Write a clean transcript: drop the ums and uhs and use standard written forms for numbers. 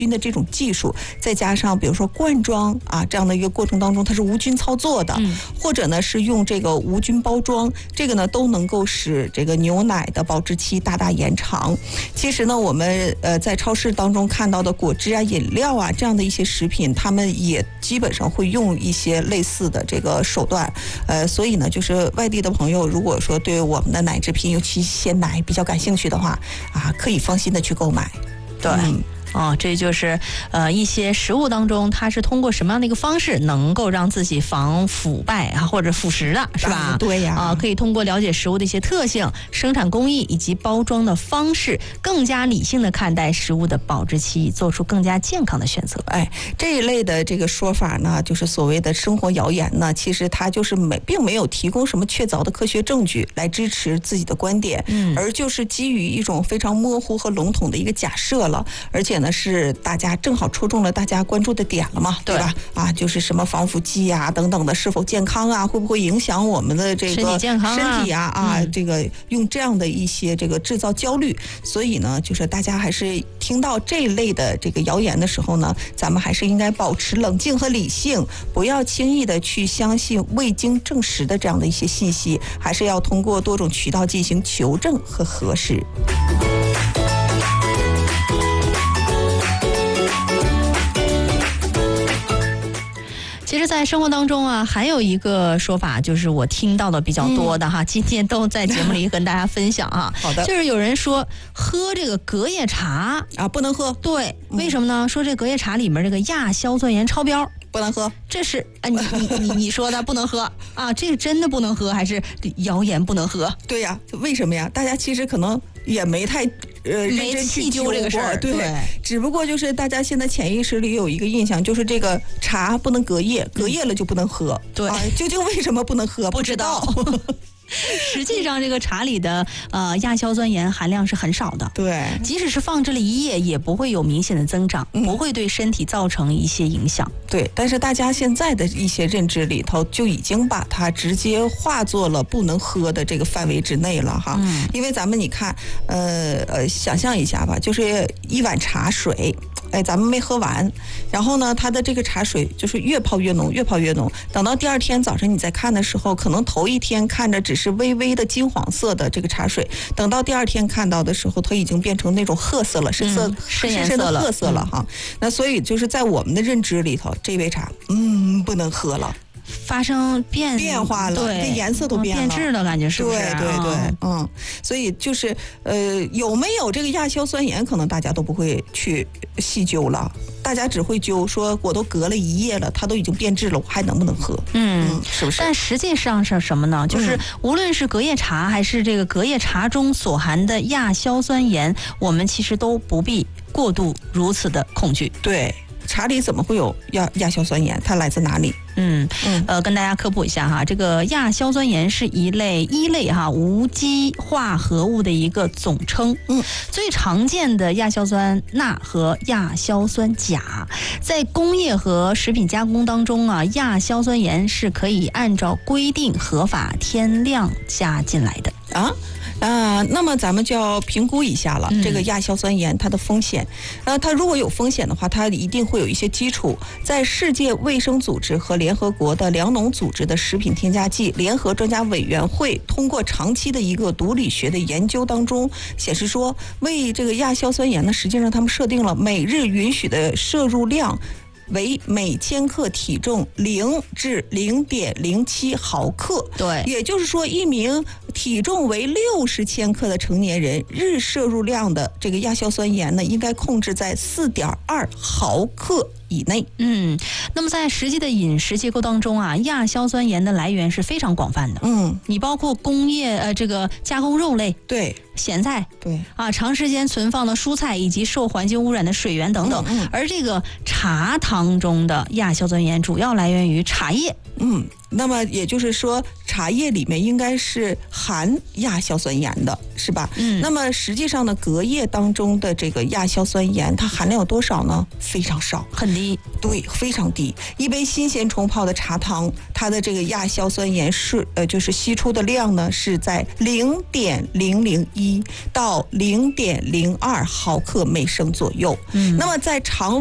菌的这种技术，再加上比如说灌装啊这样的一个过程当中，它是无菌操作的，或者呢是用这个无菌包装，这个呢都能够使这个牛奶的保质期大大延长。其实呢，我们在超市当中看到的果汁啊、饮料啊这样的一些食品，他们也基本上会用一些类似的这个手段。所以呢，就是外地的朋友，如果说对我们的奶制品，尤其鲜奶比较感兴趣的话啊，可以放心的去购买。 对。这就是一些食物当中，它是通过什么样的一个方式能够让自己防腐败啊或者腐蚀的，是吧？ 对呀。 可以通过了解食物的一些特性、生产工艺以及包装的方式，更加理性的看待食物的保质期，做出更加健康的选择。 这一类的这个说法呢，就是所谓的生活谣言呢，其实它就是并没有提供什么确凿的科学证据来支持自己的观点，而就是基于一种非常模糊和笼统的一个假设了，而且呢是大家正好戳中了大家关注的点了嘛，对吧？就是什么防腐剂啊等等的是否健康啊，会不会影响我们的这个身体健康身体啊这个用这样的一些这个制造焦虑，所以呢，就是大家还是听到这一类的这个谣言的时候呢，咱们还是应该保持冷静和理性，不要轻易的去相信未经证实的这样的一些信息，还是要通过多种渠道进行求证和核实。 其实在生活当中啊，还有一个说法，就是我听到的比较多的哈，今天都在节目里跟大家分享啊。 好的。 就是有人说喝这个隔夜茶啊不能喝。 对，为什么呢？说这隔夜茶里面这个亚硝酸盐超标， 不能喝。 这是你说的不能喝啊？这是真的不能喝，还是谣言不能喝？ 对呀，为什么呀？大家其实可能也没太没细究这个事儿， 对，只不过就是大家现在潜意识里有一个印象，就是这个茶不能隔夜，隔夜了就不能喝。 对， 究竟为什么不能喝？ 不知道。实际上，这个茶里的亚硝酸盐含量是很少的。 对， 即使是放置了一夜，也不会有明显的增长，不会对身体造成一些影响。 对，但是大家现在的一些认知里头，就已经把它直接化作了不能喝的这个范围之内了哈。因为咱们你看，想象一下吧，就是一碗茶水。咱们没喝完，然后呢，它的这个茶水就是越泡越浓，越泡越浓。等到第二天早晨你再看的时候，可能头一天看着只是微微的金黄色的这个茶水，等到第二天看到的时候，它已经变成那种褐色了，深深的褐色了哈。那所以就是在我们的认知里头，这杯茶不能喝了。 发生变化了， 对， 这颜色都变了， 变质的感觉，是不是？ 对，所以就是有没有这个亚硝酸盐，可能大家都不会去细究了，大家只会揪说我都隔了一夜了，它都已经变质了，我还能不能喝？是不是？ 但实际上是什么呢？就是无论是隔夜茶还是这个隔夜茶中所含的亚硝酸盐，我们其实都不必过度如此的恐惧。 对。茶里怎么会有亚硝酸盐？它来自哪里？ 跟大家科普一下哈，这个亚硝酸盐是一类无机化合物的一个总称。最常见的亚硝酸钠和亚硝酸钾，在工业和食品加工当中啊，亚硝酸盐是可以按照规定合法天量加进来的那么咱们就要评估一下了，这个亚硝酸盐它的风险。它如果有风险的话，它一定会有一些基础。在世界卫生组织和联合国的粮农组织的食品添加剂联合专家委员会通过长期的一个毒理学的研究当中显示说，为这个亚硝酸盐呢，实际上他们设定了每日允许的摄入量为每千克体重0至0.07毫克。 对， 也就是说，一名体重为60千克的成年人日摄入量的这个亚硝酸盐呢，应该控制在4.2毫克以内。 那么在实际的饮食结构当中啊，亚硝酸盐的来源是非常广泛的。你包括工业这个加工肉类， 对， 咸菜， 对长时间存放的蔬菜以及受环境污染的水源等等。而这个茶汤中的亚硝酸盐主要来源于茶叶。 那么也就是说，茶叶里面应该是含亚硝酸盐的，是吧？那么实际上呢，隔夜当中的这个亚硝酸盐，它含量有多少呢？非常少， 很低。 对，非常低。一杯新鲜冲泡的茶汤，它的这个亚硝酸盐就是析出的量呢，是在0.001 1到0.02毫克每升左右。那么在肠